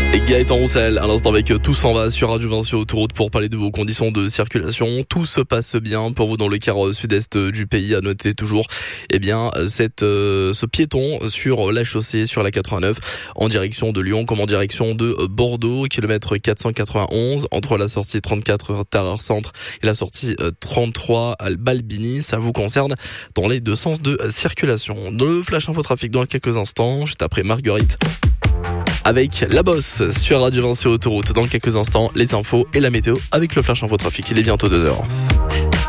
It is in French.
Et Gaëtan Roussel, à l'instant avec Tout s'en va sur Radio Vinci Autoroute pour parler de vos conditions de circulation. Tout se passe bien pour vous dans le quart sud-est du pays. À noter toujours, ce piéton sur la chaussée, sur la 89, en direction de Lyon comme en direction de Bordeaux, kilomètre 491, entre la sortie 34 Tarare Centre et la sortie 33 à Balbini. Ça vous concerne dans les deux sens de circulation. Dans le Flash Info Trafic dans quelques instants, juste après Marguerite. Avec la bosse sur Radio Vinci Autoroute. Dans quelques instants, les infos et la météo avec le Flash Info Trafic. Il est bientôt 2h.